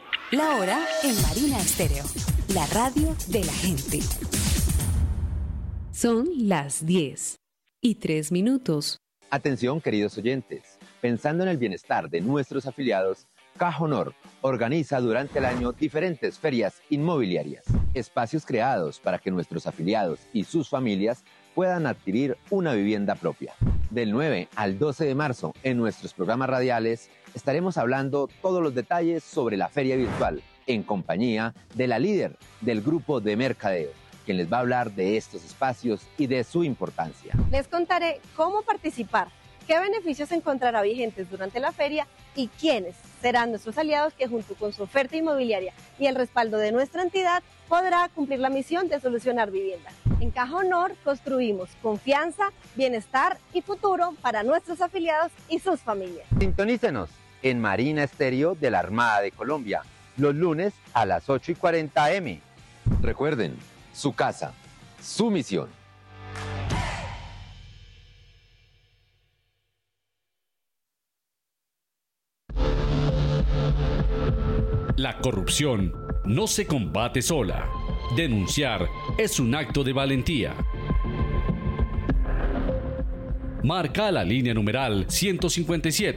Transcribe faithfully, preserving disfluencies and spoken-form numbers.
La hora en Marina Estéreo, la radio de la gente. Son las diez y tres minutos. Atención, queridos oyentes. Pensando en el bienestar de nuestros afiliados, Caja Honor organiza durante el año diferentes ferias inmobiliarias, espacios creados para que nuestros afiliados y sus familias puedan adquirir una vivienda propia. Del nueve al doce de marzo, en nuestros programas radiales, estaremos hablando todos los detalles sobre la feria virtual, en compañía de la líder del grupo de mercadeo, quien les va a hablar de estos espacios y de su importancia. Les contaré cómo participar, qué beneficios encontrará vigentes durante la feria y quiénes serán nuestros aliados que junto con su oferta inmobiliaria y el respaldo de nuestra entidad podrá cumplir la misión de solucionar vivienda. En Caja Honor construimos confianza, bienestar y futuro para nuestros afiliados y sus familias. Sintonícenos en Marina Estéreo de la Armada de Colombia, los lunes a las ocho y cuarenta eme. Recuerden, su casa, su misión. La corrupción no se combate sola. Denunciar es un acto de valentía. Marca la línea numeral ciento cincuenta y siete.